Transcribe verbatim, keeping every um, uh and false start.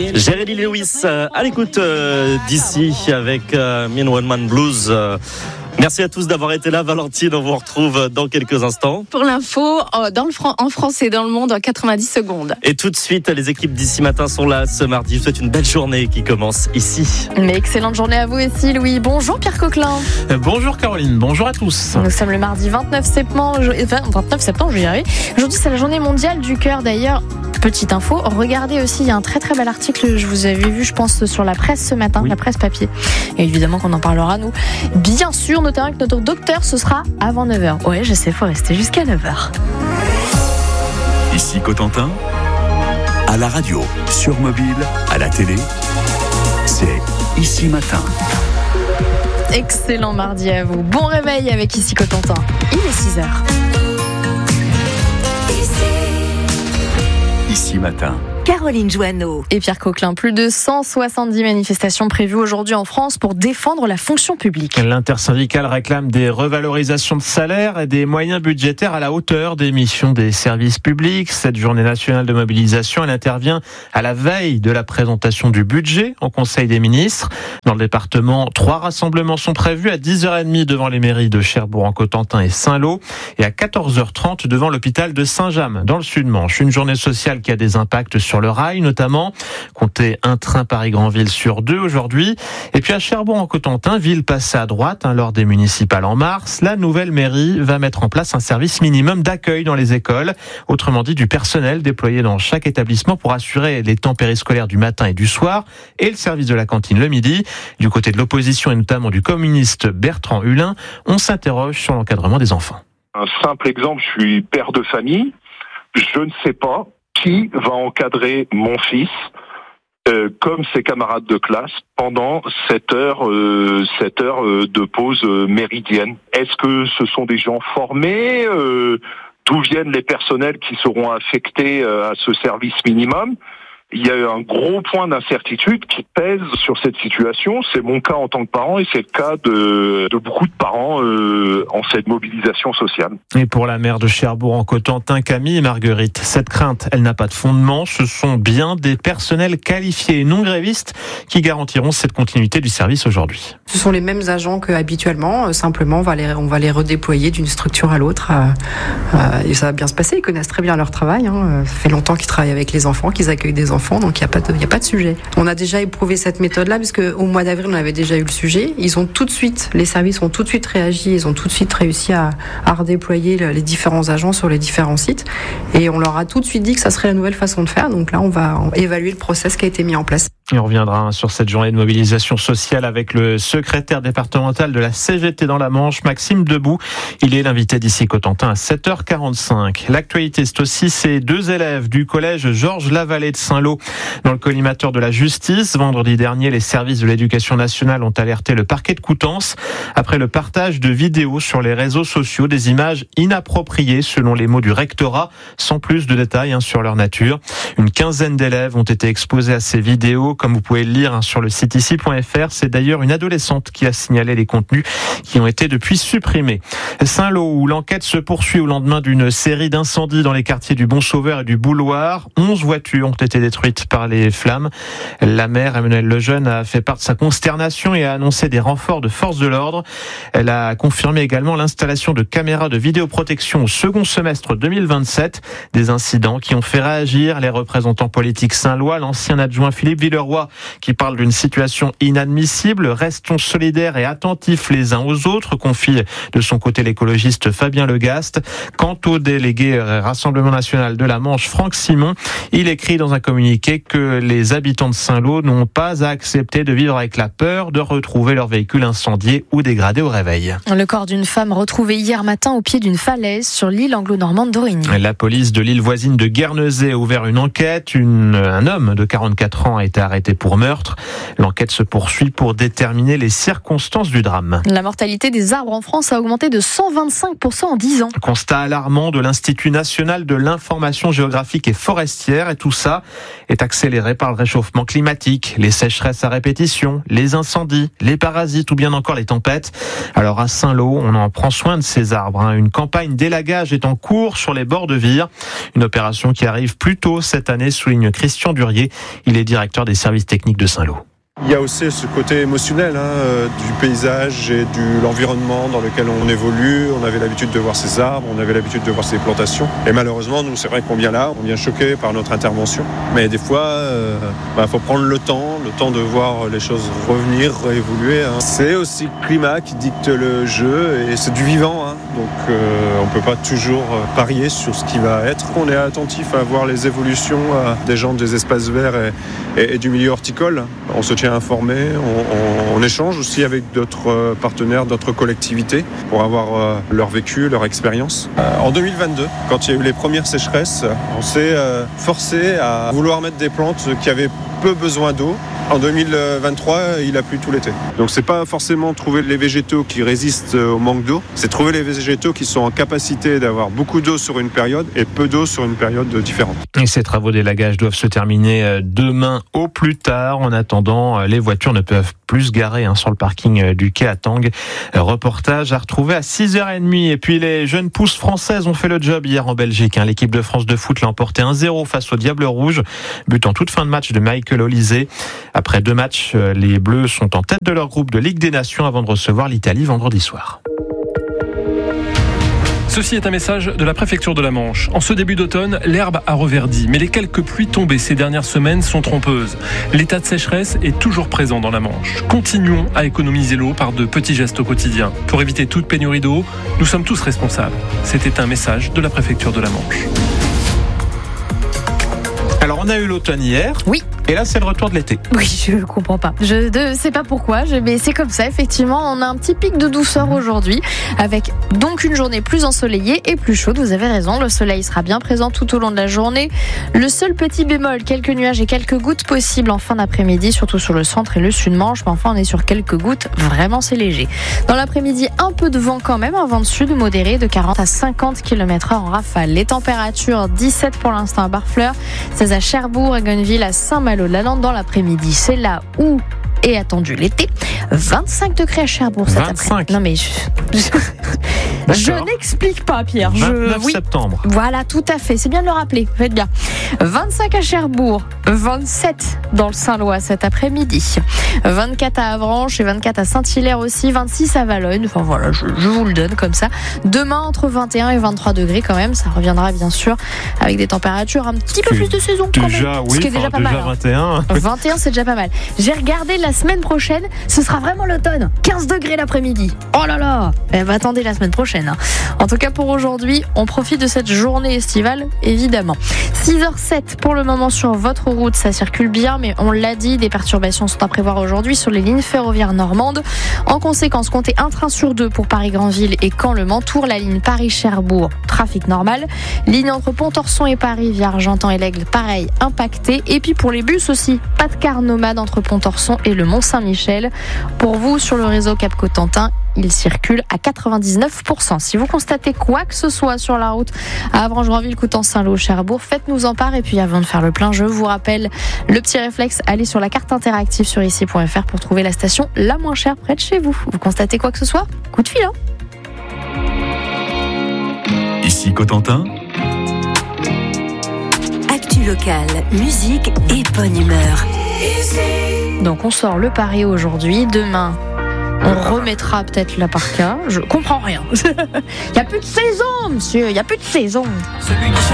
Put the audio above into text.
Jerry Lee Lewis euh, à l'écoute euh, d'ici avec euh, Mean One Man Blues. Euh, Merci à tous d'avoir été là. Valentine, on vous retrouve dans quelques instants. Pour l'info, dans le Fran- en France et dans le monde, en quatre-vingt-dix secondes. Et tout de suite, les équipes d'ici matin sont là ce mardi. Je vous souhaite une belle journée qui commence ici. Mais excellente journée à vous aussi, Louis. Bonjour Pierre Coquelin. Euh, bonjour Caroline, bonjour à tous. Nous sommes le mardi vingt-neuf septembre. Enfin, vingt-neuf septembre, je vais y arriver. Aujourd'hui, c'est la journée mondiale du cœur. D'ailleurs, petite info, regardez aussi, il y a un très très bel article, je vous avais vu, je pense, sur la presse ce matin, oui. La presse papier. Et évidemment qu'on en parlera, nous. Bien sûr, notamment avec notre docteur, ce sera avant neuf heures. Ouais, je sais, faut rester jusqu'à neuf heures. Ici Cotentin, à la radio, sur mobile, à la télé, c'est Ici Matin. Excellent mardi à vous. Bon réveil avec Ici Cotentin. Il est six heures. Ici Matin. Caroline Joanneau et Pierre Coquelin. Plus de cent soixante-dix manifestations prévues aujourd'hui en France pour défendre la fonction publique. L'intersyndicale réclame des revalorisations de salaire et des moyens budgétaires à la hauteur des missions des services publics. Cette journée nationale de mobilisation, elle intervient à la veille de la présentation du budget en Conseil des ministres. Dans le département, trois rassemblements sont prévus à dix heures trente devant les mairies de Cherbourg-en-Cotentin et Saint-Lô et à quatorze heures trente devant l'hôpital de Saint-James dans le Sud-Manche. Une journée sociale qui a des impacts sur le rail notamment, comptez un train Paris-Granville sur deux aujourd'hui. Et puis à Cherbourg-en-Cotentin, ville passée à droite hein, lors des municipales en mars, la nouvelle mairie va mettre en place un service minimum d'accueil dans les écoles, autrement dit du personnel déployé dans chaque établissement pour assurer les temps périscolaires du matin et du soir et le service de la cantine le midi. Du côté de l'opposition et notamment du communiste Bertrand Hulin, on s'interroge sur l'encadrement des enfants. Un simple exemple, je suis père de famille, je ne sais pas qui va encadrer mon fils euh, comme ses camarades de classe pendant cette heure, euh, cette heure euh, de pause euh, méridienne. Est-ce que ce sont des gens formés euh, D'où viennent les personnels qui seront affectés euh, à ce service minimum ? Il y a un gros point d'incertitude qui pèse sur cette situation. C'est mon cas en tant que parent et c'est le cas de, de beaucoup de parents euh, en cette mobilisation sociale. Et pour la maire de Cherbourg-en-Cotentin, Camille et Marguerite, cette crainte, elle n'a pas de fondement. Ce sont bien des personnels qualifiés et non grévistes qui garantiront cette continuité du service aujourd'hui. Ce sont les mêmes agents qu'habituellement. Simplement, on va les, on va les redéployer d'une structure à l'autre. Euh, et ça va bien se passer. Ils connaissent très bien leur travail. Hein. Ça fait longtemps qu'ils travaillent avec les enfants, qu'ils accueillent des enfants. Donc il n'y a pas de, il n'y a pas de sujet. On a déjà éprouvé cette méthode-là puisque au mois d'avril on avait déjà eu le sujet. Ils ont tout de suite, les services ont tout de suite réagi, ils ont tout de suite réussi à, à redéployer les différents agents sur les différents sites et on leur a tout de suite dit que ça serait la nouvelle façon de faire. Donc là on va évaluer le process qui a été mis en place. Et on reviendra sur cette journée de mobilisation sociale avec le secrétaire départemental de la C G T dans la Manche, Maxime Debout. Il est l'invité d'ici Cotentin à sept heures quarante-cinq. L'actualité, c'est aussi ces deux élèves du collège Georges Lavallée de Saint-Lô dans le collimateur de la justice. Vendredi dernier, les services de l'éducation nationale ont alerté le parquet de Coutances après le partage de vidéos sur les réseaux sociaux, des images inappropriées selon les mots du rectorat, sans plus de détails hein, sur leur nature. Une quinzaine d'élèves ont été exposés à ces vidéos. Comme vous pouvez le lire hein, sur le site ici point f r, c'est d'ailleurs une adolescente qui a signalé les contenus qui ont été depuis supprimés. Saint-Lô, où l'enquête se poursuit au lendemain d'une série d'incendies dans les quartiers du Bon-Sauveur et du Bouloir. onze voitures ont été détruites par les flammes. La maire, Emmanuelle Lejeune, a fait part de sa consternation et a annoncé des renforts de forces de l'ordre. Elle a confirmé également l'installation de caméras de vidéoprotection au second semestre deux mille vingt-sept. Des incidents qui ont fait réagir les représentants politiques saint-lois, l'ancien adjoint Philippe Villeroy qui parle d'une situation inadmissible. Restons solidaires et attentifs les uns aux autres, confie de son côté l'écologiste Fabien Legast. Quant au délégué Rassemblement National de la Manche, Franck Simon, il écrit dans un communiqué que les habitants de Saint-Lô n'ont pas à accepter de vivre avec la peur de retrouver leur véhicule incendié ou dégradé au réveil. Le corps d'une femme retrouvé hier matin au pied d'une falaise sur l'île anglo-normande d'Aurigny. La police de l'île voisine de Guernesey a ouvert une enquête. Une, un homme de quarante-quatre ans a été arrêté pour meurtre. L'enquête se poursuit pour déterminer les circonstances du drame. La mortalité des arbres en France a augmenté de cent vingt-cinq pour cent en dix ans. Constat alarmant de l'Institut national de l'information géographique et forestière. Et tout ça est accélérée par le réchauffement climatique, les sécheresses à répétition, les incendies, les parasites ou bien encore les tempêtes. Alors à Saint-Lô, on en prend soin de ces arbres. Une campagne d'élagage est en cours sur les bords de Vire. Une opération qui arrive plus tôt cette année, souligne Christian Durier. Il est directeur des services techniques de Saint-Lô. Il y a aussi ce côté émotionnel hein, du paysage et de l'environnement dans lequel on évolue. On avait l'habitude de voir ces arbres, on avait l'habitude de voir ces plantations. Et malheureusement, nous, c'est vrai qu'on vient là, on vient choqué par notre intervention. Mais des fois, il euh, bah, faut prendre le temps, le temps de voir les choses revenir, évoluer. Hein. C'est aussi le climat qui dicte le jeu et c'est du vivant. Hein. Donc, euh, on ne peut pas toujours parier sur ce qui va être. On est attentif à voir les évolutions euh, des gens des espaces verts et, et, et du milieu horticole. On se tient informé, on, on, on échange aussi avec d'autres partenaires, d'autres collectivités pour avoir euh, leur vécu, leur expérience. Euh, en deux mille vingt-deux, quand il y a eu les premières sécheresses, on s'est euh, forcé à vouloir mettre des plantes qui avaient peu besoin d'eau. En deux mille vingt-trois, il a plu tout l'été. Donc c'est pas forcément trouver les végétaux qui résistent au manque d'eau, c'est trouver les végétaux qui sont en capacité d'avoir beaucoup d'eau sur une période et peu d'eau sur une période différente. Et ces travaux d'élagage doivent se terminer demain au plus tard. En attendant, les voitures ne peuvent plus se garer hein, sur le parking du quai à Tang. Reportage à retrouver à six heures trente. Et puis les jeunes pousses françaises ont fait le job hier en Belgique. Hein. L'équipe de France de foot l'a emporté un zéro face au Diable Rouge. But en toute fin de match de Michael Olysée. Après deux matchs, les Bleus sont en tête de leur groupe de Ligue des Nations avant de recevoir l'Italie vendredi soir. Ceci est un message de la préfecture de la Manche. En ce début d'automne, l'herbe a reverdi, mais les quelques pluies tombées ces dernières semaines sont trompeuses. L'état de sécheresse est toujours présent dans la Manche. Continuons à économiser l'eau par de petits gestes au quotidien. Pour éviter toute pénurie d'eau, nous sommes tous responsables. C'était un message de la préfecture de la Manche. Alors on a eu l'automne hier. Oui. Et là c'est le retour de l'été. Oui, je comprends pas. Je ne sais pas pourquoi, je, mais c'est comme ça. Effectivement, on a un petit pic de douceur aujourd'hui, avec donc une journée plus ensoleillée et plus chaude. Vous avez raison, le soleil sera bien présent tout au long de la journée. Le seul petit bémol, quelques nuages et quelques gouttes possibles en fin d'après-midi, surtout sur le centre et le sud-Manche. Mais enfin, on est sur quelques gouttes. Vraiment, c'est léger. Dans l'après-midi, un peu de vent quand même, un vent de sud modéré de quarante à cinquante kilomètres heure en rafale. Les températures, dix-sept pour l'instant à Barfleur, seize à Cherbourg et Gonneville, à Saint-Malo-la-Lande dans l'après-midi. C'est là où est attendu l'été. vingt-cinq degrés à Cherbourg cet après-midi. Non mais je, je, je n'explique pas, Pierre. vingt-neuf je, oui. septembre. Voilà, tout à fait. C'est bien de le rappeler. Faites bien. vingt-cinq à Cherbourg, vingt-sept dans le Saint-Lois cet après-midi, vingt-quatre à Avranches et vingt-quatre à Saint-Hilaire aussi, vingt-six à Valognes. Enfin voilà, je, je vous le donne comme ça. Demain entre vingt et un et vingt-trois degrés quand même. Ça reviendra bien sûr avec des températures un petit peu plus de saison quand déjà, même. Oui, Ce qui est déjà pas déjà mal. vingt et un. Hein. vingt et un, c'est déjà pas mal. J'ai regardé la semaine prochaine, ce sera vraiment l'automne. quinze degrés l'après-midi. Oh là là. Eh ben, attendez la semaine prochaine. Hein. En tout cas pour aujourd'hui, on profite de cette journée estivale, évidemment. six heures sept pour le moment sur votre route, ça circule bien, mais on l'a dit, des perturbations sont à prévoir aujourd'hui sur les lignes ferroviaires normandes. En conséquence, comptez un train sur deux pour Paris-Granville et Caen-le-Mantour, la ligne Paris-Cherbourg, trafic normal. Ligne entre Pontorson et Paris via Argentan et l'Aigle, pareil, impacté. Et puis pour les bus aussi, pas de car nomade entre Pontorson et le Mont-Saint-Michel. Pour vous, sur le réseau Cap-Cotentin, il circule à quatre-vingt-dix-neuf pour cent. Si vous constatez quoi que ce soit sur la route à Avranches-Granville, Coutances-Saint-Lô, Cherbourg, faites-nous en part. Et puis avant de faire le plein, je vous rappelle le petit réflexe, allez sur la carte interactive sur ici point f r pour trouver la station la moins chère près de chez vous. Vous constatez quoi que ce soit, coup de fil. Hein. Ici Cotentin. Actu locale, musique et bonne humeur. Donc on sort le pari aujourd'hui, demain on remettra peut-être la parka. Je comprends rien. Il n'y a plus de saison, monsieur, il n'y a plus de saison.